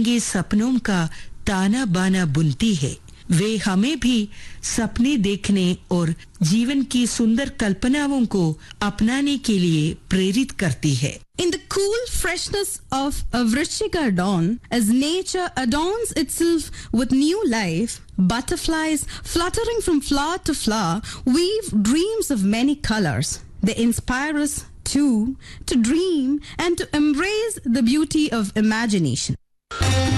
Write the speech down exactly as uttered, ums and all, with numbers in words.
बिरंगे सपनों का ताना बाना बुनती है। वे हमें भी सपने देखने और जीवन की सुंदर कल्पनाओं को अपनाने के लिए प्रेरित करती है। In the cool freshness of a Vrishika dawn, as nature adorns itself with new life, butterflies fluttering from flower to flower weave dreams of many colors. They inspire us too to dream and to embrace the beauty of imagination.